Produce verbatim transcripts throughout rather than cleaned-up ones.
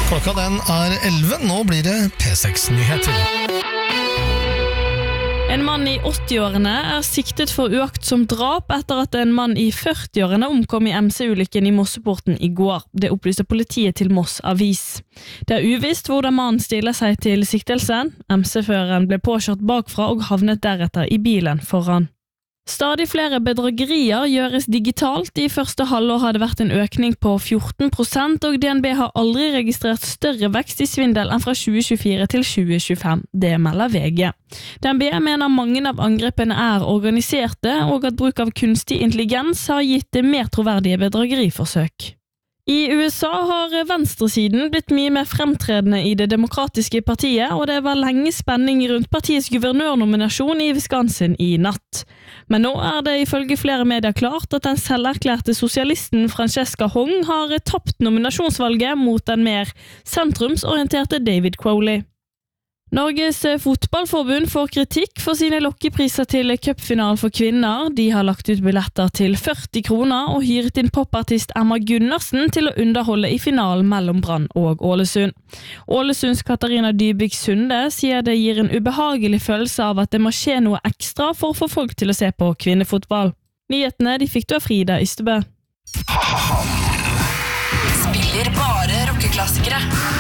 Klokka den er elleve, nå blir det P seks-nyheter. En mann i åtti-årene er siktet for uaktsomt drap etter at en mann i førti-årene omkom i M C-ulykken i Mosseporten i går. Det opplyste politiet til Moss Avis. Det er uvisst hvordan mannen stiller seg til siktelsen. M C-føreren ble påkjørt bakfra og havnet deretter i bilen foran. Stadig flere bedragerier gjøres digitalt. I første halvår har det vært en økning på fjorten prosent, og D N B har aldri registrert større vekst i svindel enn fra tjue tjuefire til tjue tjuefem. Det melder V G. D N B mener mange av angrepene er organiserte, og at bruk av kunstig intelligens har gitt mer troverdige bedrageriforsøk. I U S A har venstresiden blitt mye mer fremtredende i det demokratiske partiet, og det var lenge spenning rundt partiets guvernørnominasjon i Wisconsin i natt. Men nå er det ifølge flere medier klart at den selverklærte sosialisten Francesca Hong har tapt nominasjonsvalget mot den mer sentrumsorienterte David Crowley. Norges fotballforbund får kritikk for sine lokkepriser til cupfinalen for kvinner. De har lagt ut billetter til førti kroner og hyret inn popartist Emma Gunnarsen til å underholde i finalen mellom Brann og Ålesund. Ålesunds Katarina Dybvik Sunde sier det gir en ubehagelig følelse av at det må skje noe ekstra for å få folk til å se på kvinnefotball. Nyhetene de fikk du av Frida Ystebø. Spiller bare rockeklassikere.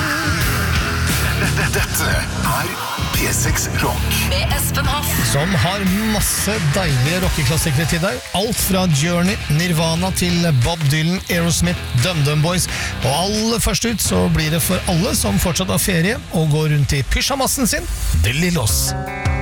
Dette er P seks Rock med Espen Hoff, Som har masse deilige rockeklassikere til deg. Alt fra Journey, Nirvana til Bob Dylan, Aerosmith, Dum Dum Boys. Og aller først ut så blir det for alle som fortsatt har ferie og går rundt i pyjamasen sin, The Lillos.